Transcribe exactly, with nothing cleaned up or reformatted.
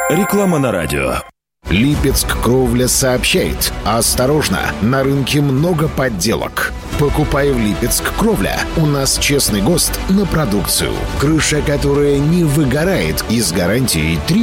Реклама на радио. Липецк Кровля сообщает: осторожно, на рынке много подделок. Покупай в Липецк Кровля. У нас честный ГОСТ на продукцию. Крыша, которая не выгорает, и с гарантией три